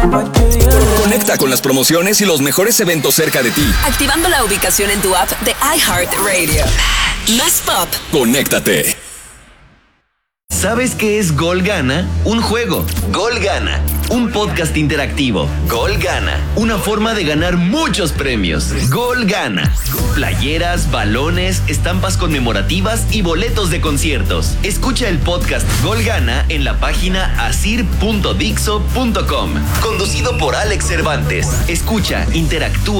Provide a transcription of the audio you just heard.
Conecta con las promociones y los mejores eventos cerca de ti. Activando la ubicación en tu app de iHeartRadio. Más pop. Conéctate. ¿Sabes qué es Gol Gana? Un juego. Gol Gana. Un podcast interactivo. Gol Gana. Una forma de ganar muchos premios. Gol Gana. Playeras, balones, estampas conmemorativas y boletos de conciertos. Escucha el podcast Gol Gana en la página asir.dixo.com. Conducido por Alex Cervantes. Escucha, interactúa